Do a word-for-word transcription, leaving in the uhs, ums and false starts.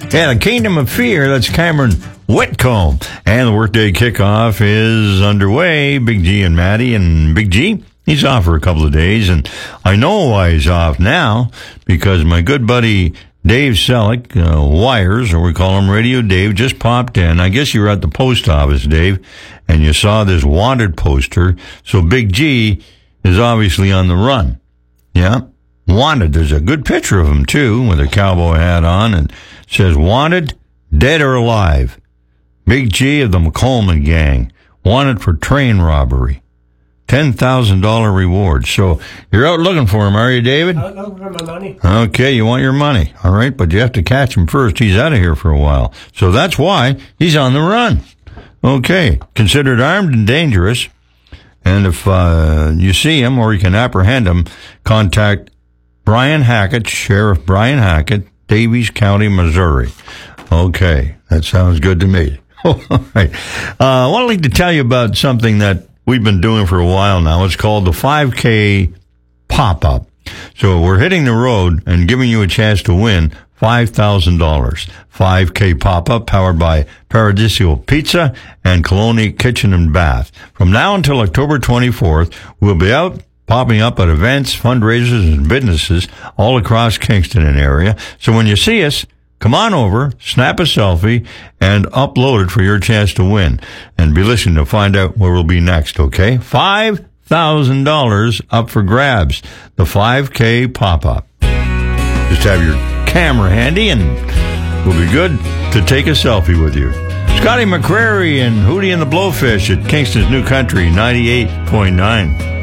Yeah, the Kingdom of Fear, that's Cameron Whitcomb. And the workday kickoff is underway. Big G and Maddie, and Big G, he's off for a couple of days, and I know why he's off now, because my good buddy Dave Selleck, uh, Wires, or we call him Radio Dave, just popped in. I guess you were at the post office, Dave, and you saw this wanted poster. So Big G is obviously on the run. Yeah, wanted. There's a good picture of him, too, with a cowboy hat on, and it says, wanted, dead or alive. Big G of the McColeman gang, wanted for train robbery. ten thousand dollars reward. So you're out looking for him, are you, David? Out looking for my money. Okay, you want your money. All right, but you have to catch him first. He's out of here for a while. So that's why he's on the run. Okay, considered armed and dangerous. And if uh, you see him or you can apprehend him, contact Brian Hackett, Sheriff Brian Hackett, Davies County, Missouri. Okay, that sounds good to me. All right. Uh, I want to like to tell you about something that we've been doing for a while now. It's called the five K Pop-Up. So we're hitting the road and giving you a chance to win five thousand dollars. five K Pop-Up powered by Paradiso Pizza and Colony Kitchen and Bath. From now until October twenty-fourth, we'll be out popping up at events, fundraisers, and businesses all across Kingston and area. So when you see us, come on over, snap a selfie, and upload it for your chance to win. And be listening to find out where we'll be next, okay? five thousand dollars up for grabs. The five K Pop-Up. Just have your camera handy, and we'll be good to take a selfie with you. Scotty McCrary and Hootie and the Blowfish at Kingston's New Country ninety-eight point nine.